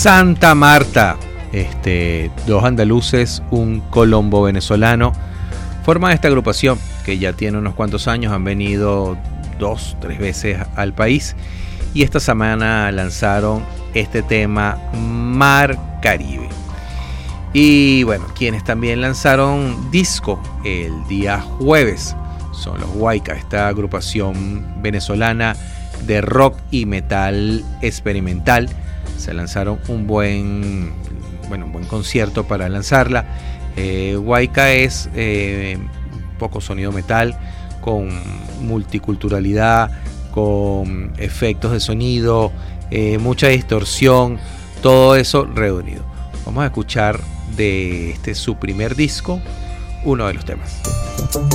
Santa Marta, dos andaluces, un colombo venezolano, forman esta agrupación que ya tiene unos cuantos años, han venido 2-3 veces al país y esta semana lanzaron este tema Mar Caribe. Y bueno, quienes también lanzaron disco el día jueves son los Huayca, esta agrupación venezolana de rock y metal experimental. Se lanzaron un buen concierto para lanzarla. Huayca es poco sonido metal, con multiculturalidad, con efectos de sonido, mucha distorsión, todo eso reunido. Vamos a escuchar de su primer disco uno de los temas.